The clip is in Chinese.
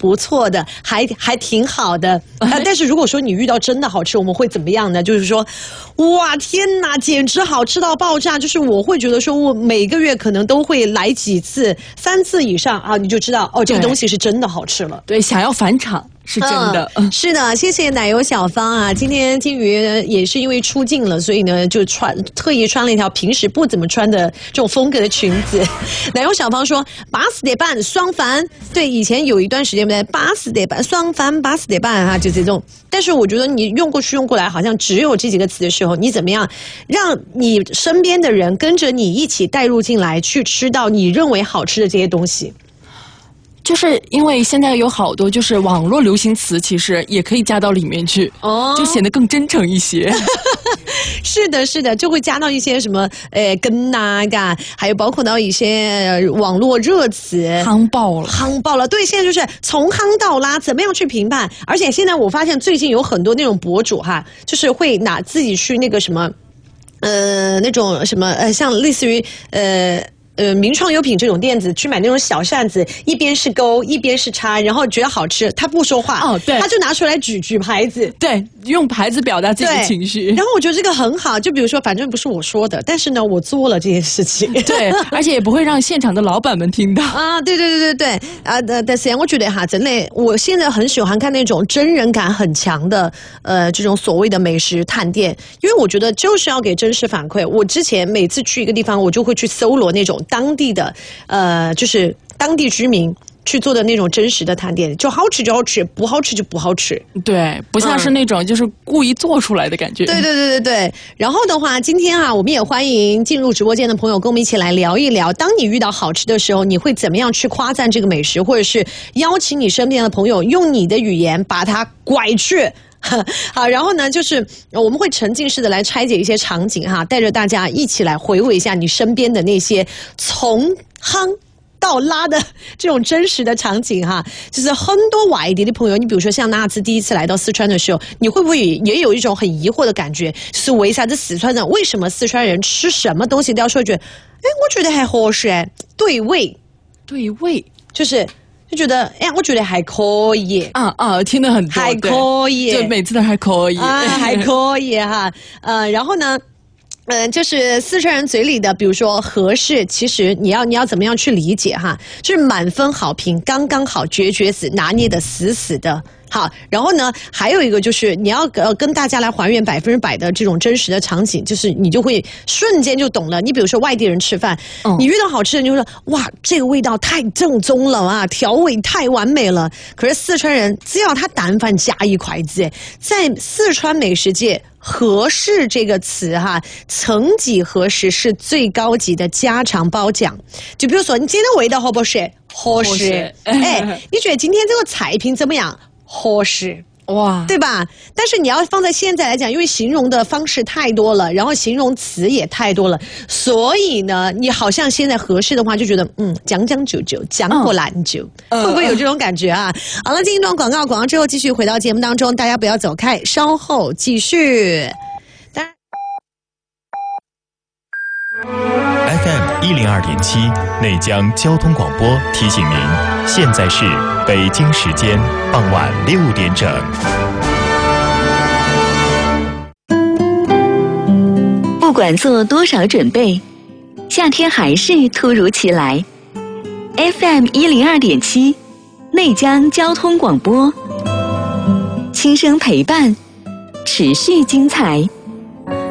不错的，还挺好的。但是如果说你遇到真的好吃，我们会怎么样呢？就是说，哇，天哪，简直好吃到爆炸！就是我会觉得说，我每个月可能都会来几次，3次以上啊，你就知道哦，这个东西是真的好吃了。 对，想要返场。是真的， 是的，谢谢奶油小芳啊！今天金鱼也是因为出镜了，所以呢就特意穿了一条平时不怎么穿的这种风格的裙子。奶油小芳说：“80点半双翻。”对，以前有一段时间不对，80点半双翻，80点半啊，就这种。但是我觉得你用过去用过来，好像只有这几个词的时候，你怎么样让你身边的人跟着你一起带入进来，去吃到你认为好吃的这些东西？ 就是因为现在有好多就是网络流行词，其实也可以加到里面去，就显得更真诚一些。 是的，是的，就会加到一些什么跟呐嘎，还有包括到一些网络热词， 夯爆了。 对，现在就是从夯到拉，怎么样去评判？而且现在我发现最近有很多那种博主哈，就是会拿自己去那个什么那种什么像类似于名创优品这种店子去买那种小扇子，一边是勾一边是叉，然后觉得好吃，他不说话，对，他就拿出来举牌子， 对，用牌子表达自己的情绪。 然后我觉得这个很好，就比如说，反正不是我说的，但是呢，我做了这件事情， 对，而且也不会让现场的老板们听到啊，对啊，但是我觉得哈，真的，我现在很喜欢看那种真人感很强的这种所谓的美食探店，因为我觉得就是要给真实反馈。我之前每次去一个地方，我就会去搜罗那种当地的就是当地居民去做的那种真实的探店，就好吃就好吃，不好吃就不好吃。 对，不像是那种就是故意做出来的感觉。 对。然后的话，今天啊，我们也欢迎进入直播间的朋友跟我们一起来聊一聊，当你遇到好吃的时候，你会怎么样去夸赞这个美食，或者是邀请你身边的朋友用你的语言把它拐去。好，然后呢，就是我们会沉浸式的来拆解一些场景哈，带着大家一起来回味一下你身边的那些从夯到拉的这种真实的场景哈。就是很多外地的朋友，你比如说像那次第一次来到四川的时候，你会不会也有一种很疑惑的感觉，是为啥子四川人，为什么四川人吃什么东西都要说一句我觉得还合适对味，就觉得我觉得还可以听得很多， 还可以， 就每次都还可以还可以哈。然后呢就是四川人嘴里的比如说合适，其实你要怎么样去理解哈，就是满分好评，刚刚好，绝死，拿捏的死死的。好，然后呢，还有一个就是你要跟大家来还原100%的这种真实的场景，就是你就会瞬间就懂了。你比如说外地人吃饭，你遇到好吃的，你就说哇，这个味道太正宗了啊，调味太完美了。可是四川人只要他但凡加一筷子，在四川美食界，合适这个词哈，层级合适是最高级的家常褒奖。就比如说，你今天的味道合不合适？合适。你觉得今天这个菜品怎么样？合适。哇，对吧？但是你要放在现在来讲，因为形容的方式太多了，然后形容词也太多了，所以呢，你好像现在合适的话，就觉得将将就就，将过兰就，会不会有这种感觉啊？好了，进一段广告之后，继续回到节目当中，大家不要走开，稍后继续。当然 FM 102.7内江交通广播提醒您，现在是北京时间傍晚6点整。 不管做多少准备，夏天还是突如其来。FM 102.7内江交通广播，轻声陪伴，持续精彩。